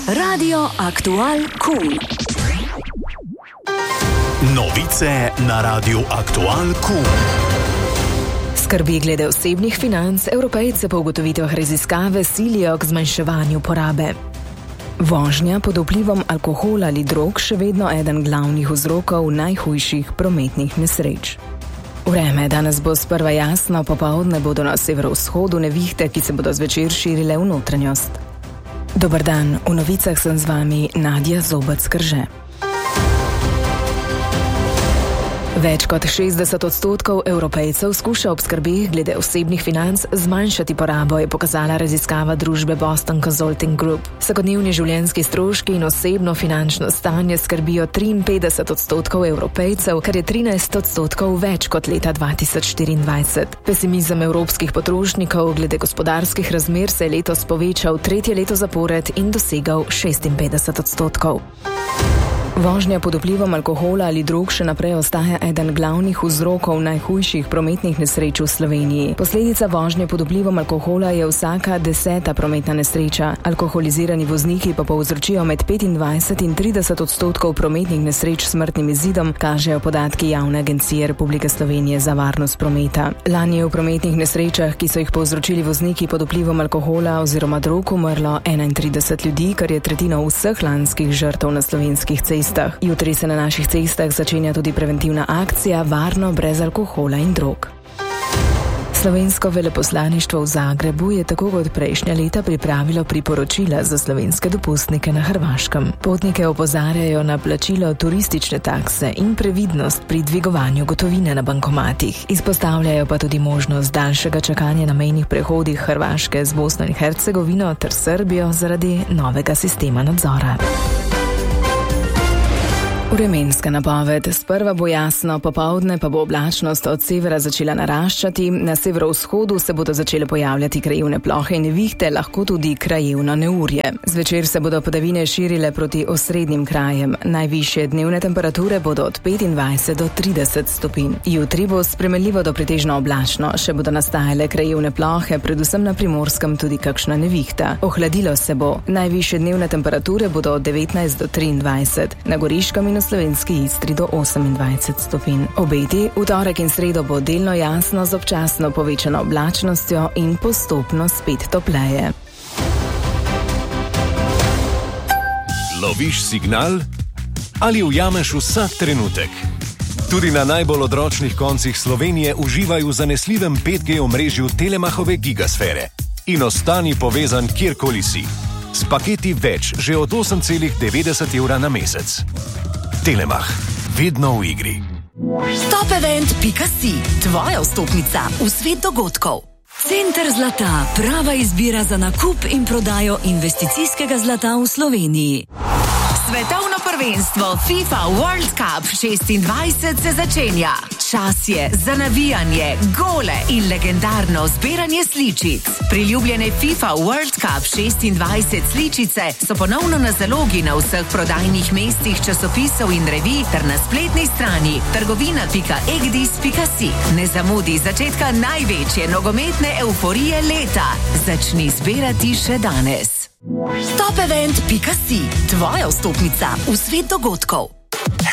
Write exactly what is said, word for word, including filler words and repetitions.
Radio Aktual Cool. Novice na Radiu Aktual Cool. Skrbi glede osebnih financ Evropejce po ugotovitvah raziskave silijo k zmanjševanju porabe. Vožnja pod vplivom alkohola ali drog še vedno eden glavnih vzrokov najhujših prometnih nesreč. Vreme danes bo sprva jasno, popoldne bodo na severovzhodu nevihte, ki se bodo zvečer širile v notranjost. Dober dan, v novicah sem z vami Nadja Zobec-Krže. Več kot šestdeset odstotkov Evropejcev skuša ob skrbeh glede osebnih financ zmanjšati porabo, je pokazala raziskava družbe Boston Consulting Group. Vsakodnevni življenjski stroški in osebno finančno stanje skrbijo triinpetdeset odstotkov Evropejcev, kar je trinajst odstotkov več kot leta dva tisoč štiriindvajset. Pesimizem evropskih potrošnikov glede gospodarskih razmer se je letos povečal tretje leto zapored in dosegal šestinpetdeset odstotkov. Vožnja pod vplivom alkohola ali drog še naprej ostaja eden glavnih vzrokov najhujših prometnih nesreč v Sloveniji. Posledica vožnje pod vplivom alkohola je vsaka deseta prometna nesreča. Alkoholizirani vozniki pa povzročijo med petindvajset in trideset odstotkov prometnih nesreč s smrtnim izidom, kažejo podatki Javne agencije Republike Slovenije za varnost prometa. Lani je v prometnih nesrečah, ki so jih povzročili vozniki pod vplivom alkohola oziroma drog, umrlo enaintrideset ljudi, kar je tretjina vseh lanskih žrtev na slovenskih cestah. Jutri se na naših cestah začenja tudi preventivna akcija Varno brez alkohola in drog. Slovensko veleposlaništvo v Zagrebu je tako kot prejšnja leta pripravilo priporočila za slovenske dopustnike na Hrvaškem. Potnike opozarjajo na plačilo turistične takse in previdnost pri dvigovanju gotovine na bankomatih. Izpostavljajo pa tudi možnost daljšega čakanja na mejnih prehodih Hrvaške z Bosno in Hercegovino ter Srbijo zaradi novega sistema nadzora. Vremenska napoved. Sprva bo jasno, popoldne pa bo oblačnost od severa začela naraščati, na severovzhodu se bodo začele pojavljati krajevne plohe in nevihte, lahko tudi krajevno neurje. Zvečer se bodo padavine širile proti osrednjim krajem. Najvišje dnevne temperature bodo od petindvajset do trideset stopinj. Jutri bo spremenljivo do pretežno oblačno, še bodo nastajale krajevne plohe, predvsem na Primorskem tudi kakšna nevihta. Ohladilo se bo. Najvišje dnevne temperature bodo od devetnajst do triindvajset, na Goriškem in v Slovenski Istri do osemindvajset stopinj. Obeti v torek in sredo bo delno jasno z občasno povečano oblačnostjo in postopno spet topleje. Loviš signal ali ujameš vsak trenutek? Tudi na najbolj odročnih koncih Slovenije uživaj v zanesljivem pet G omrežju Telemachove gigasfere in ostani povezan kjerkoli si. S paketi več že od osem celih devetdeset evra na mesec. Telemach. Vedno v igri. Top event pika si. Tvoja vstopnica v svet dogodkov. Center zlata. Prava izbira za nakup in prodajo investicijskega zlata v Sloveniji. Svetovno prvenstvo FIFA World Cup šestindvajset se začenja. Čas je za navijanje, gole in legendarno zbiranje sličic. Priljubljene FIFA World Cup šestindvajset sličice so ponovno na zalogi na vseh prodajnih mestih časopisov in revij ter na spletni strani trgovina pika egdis pika si. Ne zamudi začetka največje nogometne euforije leta. Začni zbirati še danes. Top event pika si. Tvoja vstopnica v svet dogodkov.